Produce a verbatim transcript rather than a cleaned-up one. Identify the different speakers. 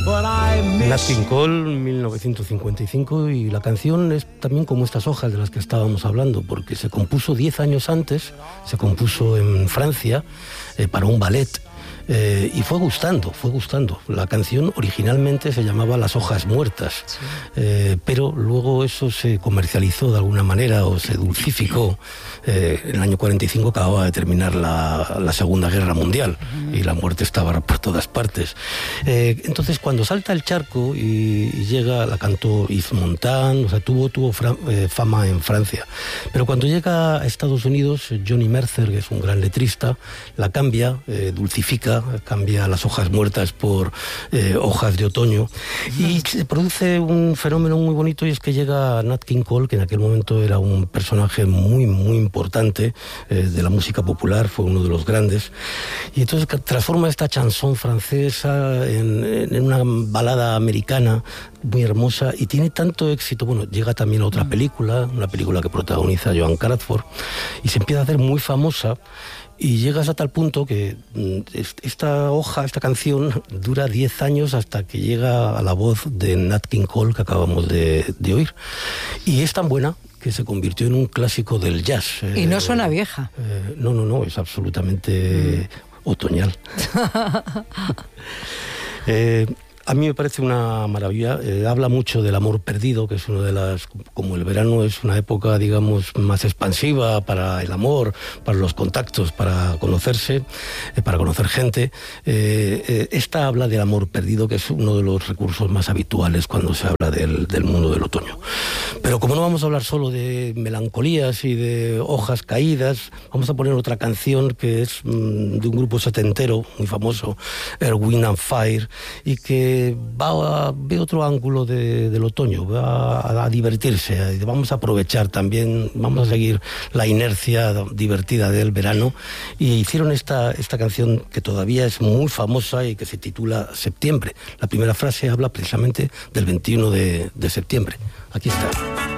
Speaker 1: Nat King Cole, mil novecientos cincuenta y cinco, y la canción es también como estas hojas de las que estábamos hablando, porque se compuso diez años antes, se compuso en Francia eh, para un ballet. Eh, y fue gustando, fue gustando. La canción originalmente se llamaba Las hojas muertas, sí. eh, pero luego eso se comercializó de alguna manera o se dulcificó. Eh, en el año cuarenta y cinco acababa de terminar la, la Segunda Guerra Mundial uh-huh. y la muerte estaba por todas partes. Eh, entonces cuando salta el charco y, y llega, la cantó Yves Montand, o sea, tuvo, tuvo fra, eh, fama en Francia. Pero cuando llega a Estados Unidos, Johnny Mercer, que es un gran letrista, la cambia, eh, dulcifica, cambia Las hojas muertas por eh, Hojas de otoño, y se produce un fenómeno muy bonito, y es que llega Nat King Cole, que en aquel momento era un personaje muy, muy importante eh, de la música popular, fue uno de los grandes, y entonces transforma esta chanson francesa en, en una balada americana muy hermosa, y tiene tanto éxito. Bueno, llega también a otra película, una película que protagoniza Joan Crawford, y se empieza a hacer muy famosa. Y llegas a tal punto que esta hoja, esta canción, dura diez años hasta que llega a la voz de Nat King Cole, que acabamos de, de oír. Y es tan buena que se convirtió en un clásico del jazz.
Speaker 2: Y no
Speaker 1: eh,
Speaker 2: suena vieja.
Speaker 1: Eh, no, no, no, es absolutamente mm. otoñal. eh, A mí me parece una maravilla. Eh, habla mucho del amor perdido, que es una de las... Como el verano es una época, digamos, más expansiva para el amor, para los contactos, para conocerse, eh, para conocer gente. Eh, eh, esta habla del amor perdido, que es uno de los recursos más habituales cuando se habla del, del mundo del otoño. Pero como no vamos a hablar solo de melancolías y de hojas caídas, vamos a poner otra canción que es mmm, de un grupo setentero muy famoso, Earth, Wind and Fire, y que va a ver otro ángulo de, del otoño, va a, a divertirse, vamos a aprovechar también, vamos a seguir la inercia divertida del verano, y hicieron esta, esta canción que todavía es muy famosa y que se titula Septiembre. La primera frase habla precisamente del veintiuno de septiembre. Aquí está.